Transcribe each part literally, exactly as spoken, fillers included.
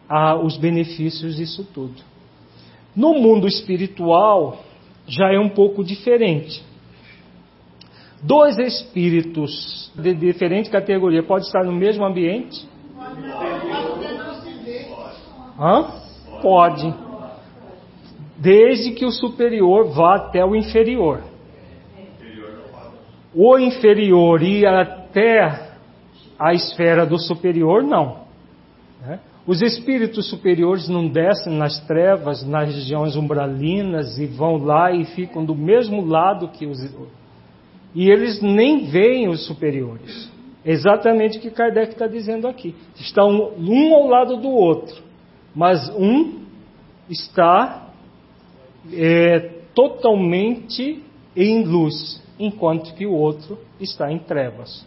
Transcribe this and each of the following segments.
a, os benefícios disso tudo. No mundo espiritual, já é um pouco diferente. Dois espíritos de diferente categoria podem estar no mesmo ambiente? Hã? Pode. Desde que o superior vá até o inferior. O inferior ir até a esfera do superior, não. Os espíritos superiores não descem nas trevas, nas regiões umbralinas e vão lá e ficam do mesmo lado que os... E eles nem veem os superiores. Exatamente o que Kardec está dizendo aqui. Estão um ao lado do outro, mas um está é, totalmente em luz, enquanto que o outro está em trevas.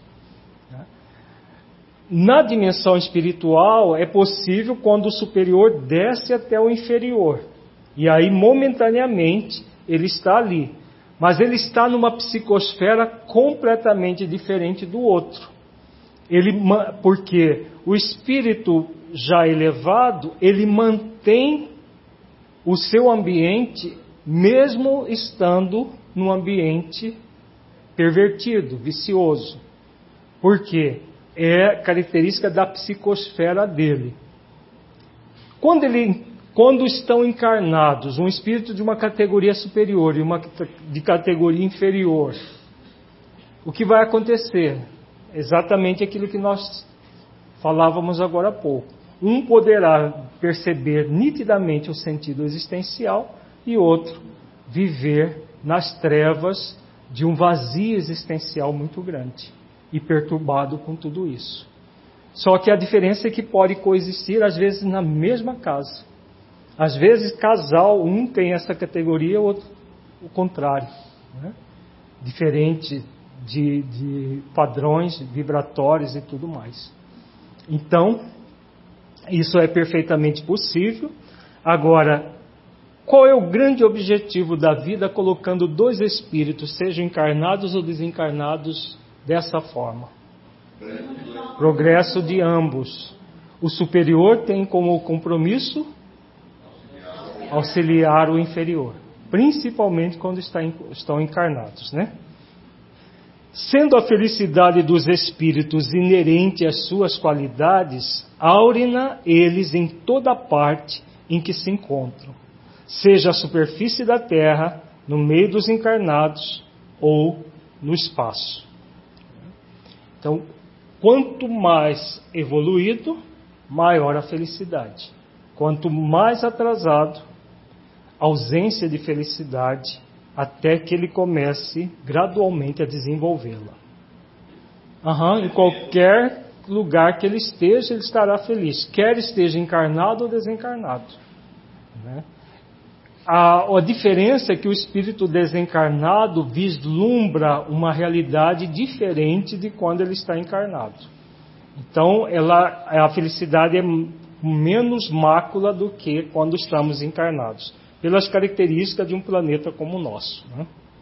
Na dimensão espiritual é possível quando o superior desce até o inferior. E aí, momentaneamente, ele está ali. Mas ele está numa psicosfera completamente diferente do outro. Ele, porque o espírito já elevado, ele mantém o seu ambiente, mesmo estando num ambiente pervertido, vicioso. Por quê? É característica da psicosfera dele. Quando, ele, quando estão encarnados, um espírito de uma categoria superior e uma de categoria inferior, o que vai acontecer? Exatamente aquilo que nós falávamos agora há pouco. Um poderá perceber nitidamente o sentido existencial e outro viver nas trevas de um vazio existencial muito grande e perturbado com tudo isso. Só que a diferença é que pode coexistir às vezes na mesma casa. Às vezes casal, um tem essa categoria, o outro o contrário, né? Diferente de, de padrões vibratórios e tudo mais. Então, isso é perfeitamente possível. Agora, qual é o grande objetivo da vida colocando dois espíritos, sejam encarnados ou desencarnados, dessa forma? Progresso de ambos. O superior tem como compromisso auxiliar o inferior, principalmente quando está, estão encarnados, né? Sendo a felicidade dos espíritos inerente às suas qualidades, áurena eles em toda parte em que se encontram, seja a superfície da terra, no meio dos encarnados ou no espaço. Então, quanto mais evoluído, maior a felicidade. Quanto mais atrasado, ausência de felicidade, até que ele comece gradualmente a desenvolvê-la. Uhum, em qualquer lugar que ele esteja, ele estará feliz, quer esteja encarnado ou desencarnado. Né? A, a diferença é que o espírito desencarnado vislumbra uma realidade diferente de quando ele está encarnado. Então, ela, a felicidade é menos mácula do que quando estamos encarnados, pelas características de um planeta como o nosso. Né?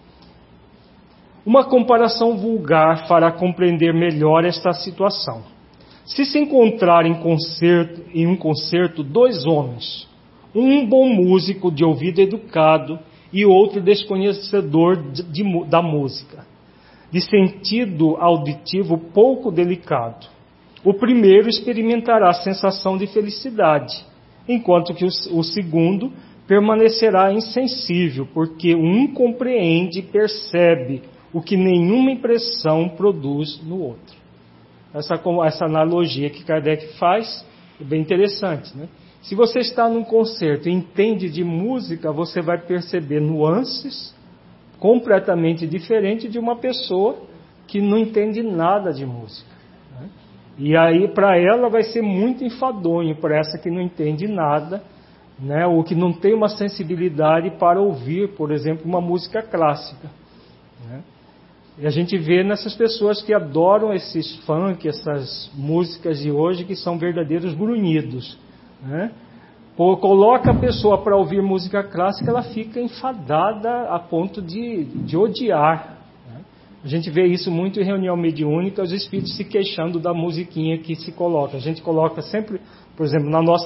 Uma comparação vulgar fará compreender melhor esta situação. Se se encontrar em, concerto, em um concerto dois homens, um bom músico de ouvido educado e outro desconhecedor de, de, da música, de sentido auditivo pouco delicado, o primeiro experimentará a sensação de felicidade, enquanto que o, o segundo permanecerá insensível, porque um compreende e percebe o que nenhuma impressão produz no outro. Essa, essa analogia que Kardec faz é bem interessante, né? Se você está num concerto e entende de música, você vai perceber nuances completamente diferentes de uma pessoa que não entende nada de música. Né? E aí, para ela, vai ser muito enfadonho, para essa que não entende nada, né? Ou que não tem uma sensibilidade para ouvir, por exemplo, uma música clássica. Né? E a gente vê nessas pessoas que adoram esses funk, essas músicas de hoje, que são verdadeiros grunhidos. Né? Pô, coloca a pessoa para ouvir música clássica, ela fica enfadada a ponto de, de odiar. Né? A gente vê isso muito em reunião mediúnica, os espíritos se queixando da musiquinha que se coloca. A gente coloca sempre, por exemplo, na nossa